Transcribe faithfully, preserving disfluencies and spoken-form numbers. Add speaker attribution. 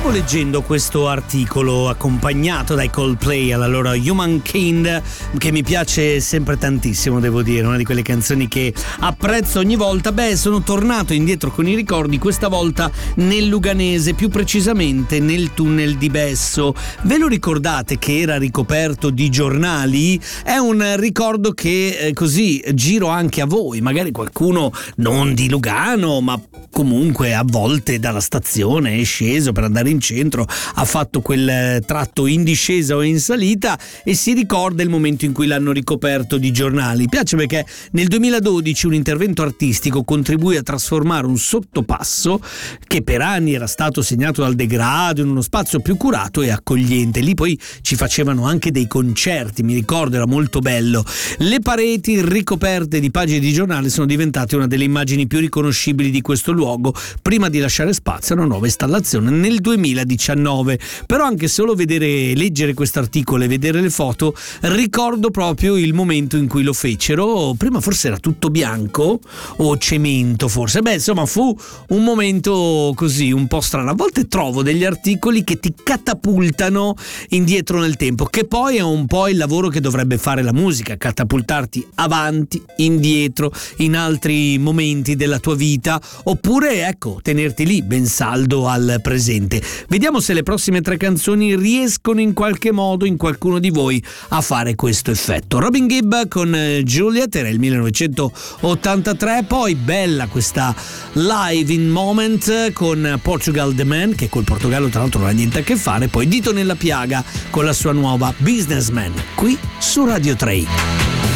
Speaker 1: Stavo leggendo questo articolo accompagnato dai Coldplay alla loro Humankind, che mi piace sempre tantissimo, devo dire, una di quelle canzoni che apprezzo ogni volta. Beh, sono tornato indietro con i ricordi, questa volta nel Luganese, più precisamente nel tunnel di Besso. Ve lo ricordate che era ricoperto di giornali? È un ricordo che eh, così giro anche a voi, magari qualcuno non di Lugano, ma comunque a volte dalla stazione è sceso per andare in centro, ha fatto quel tratto in discesa o in salita e si ricorda il momento in cui l'hanno ricoperto di giornali. Piace perché nel duemiladodici un intervento artistico contribuì a trasformare un sottopasso che per anni era stato segnato dal degrado in uno spazio più curato e accogliente. Lì poi ci facevano anche dei concerti, mi ricordo, era molto bello. Le pareti ricoperte di pagine di giornale sono diventate una delle immagini più riconoscibili di questo luogo, prima di lasciare spazio a una nuova installazione nel duemiladiciannove. Però anche solo vedere, leggere questo articolo e vedere le foto, ricordo proprio il momento in cui lo fecero. Prima forse era tutto bianco o cemento, forse. Beh, insomma, fu un momento così un po' strano. A volte trovo degli articoli che ti catapultano indietro nel tempo, che poi è un po' il lavoro che dovrebbe fare la musica, catapultarti avanti, indietro, in altri momenti della tua vita, oppure ecco, tenerti lì ben saldo al presente. Vediamo se le prossime tre canzoni riescono in qualche modo in qualcuno di voi a fare questo effetto. Robin Gibb con Juliet era il millenovecentottantatré, poi bella questa Live in Moment con Portugal The Man, che col Portogallo tra l'altro non ha niente a che fare, poi Dito nella piaga con la sua nuova Businessman, qui su Radio tre.